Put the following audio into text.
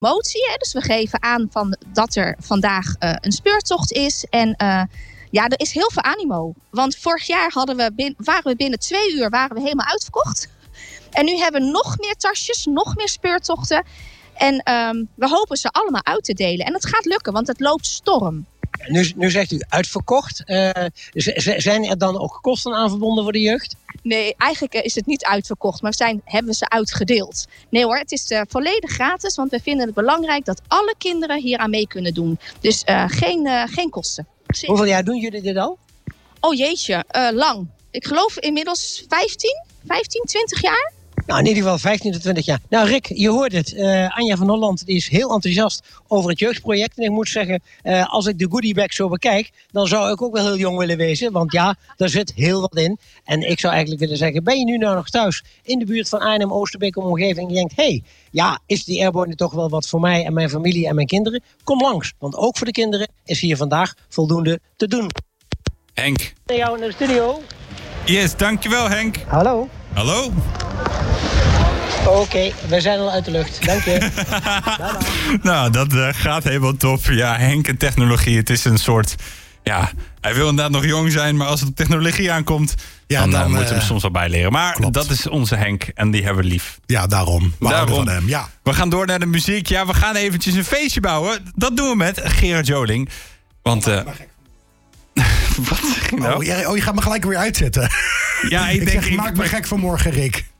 promotie. Hè? Dus we geven aan dat er vandaag een speurtocht is. En er is heel veel animo. Want vorig jaar waren we binnen 2 uur helemaal uitverkocht. En nu hebben we nog meer tasjes, nog meer speurtochten. En we hopen ze allemaal uit te delen. En dat gaat lukken, want het loopt storm. Nu zegt u uitverkocht. Zijn er dan ook kosten aan verbonden voor de jeugd? Nee, eigenlijk is het niet uitverkocht, maar hebben we ze uitgedeeld. Nee hoor, het is volledig gratis, want we vinden het belangrijk dat alle kinderen hier aan mee kunnen doen. Dus geen kosten. Hoeveel jaar doen jullie dit al? Oh jeetje, lang. Ik geloof inmiddels 20 jaar. Nou, in ieder geval 15 tot 20 jaar. Nou, Rick, je hoort het. Anja van Holland die is heel enthousiast over het jeugdproject. En ik moet zeggen, als ik de goodiebag zo bekijk, dan zou ik ook wel heel jong willen wezen. Want ja, daar zit heel wat in. En ik zou eigenlijk willen zeggen, ben je nu nou nog thuis in de buurt van Arnhem, Oosterbeek en omgeving en je denkt, is die Airborne toch wel wat voor mij en mijn familie en mijn kinderen? Kom langs, want ook voor de kinderen is hier vandaag voldoende te doen. Henk. Naar jou naar de studio. Yes, dankjewel Henk. Hallo. Hallo. Oké, we zijn al uit de lucht. Dank je. Nou, dat gaat helemaal top. Ja, Henk en technologie, het is een soort... Ja, hij wil inderdaad nog jong zijn, maar als het op technologie aankomt... dan moeten we hem soms wel bijleren. Maar klopt. Dat is onze Henk en die hebben we lief. Ja, daarom. We houden van hem, ja. We gaan door naar de muziek. Ja, we gaan eventjes een feestje bouwen. Dat doen we met Gerard Joling. Want... Wat ging nou? Je gaat me gelijk weer uitzetten. Ja, ik maak me gek vanmorgen, Rick.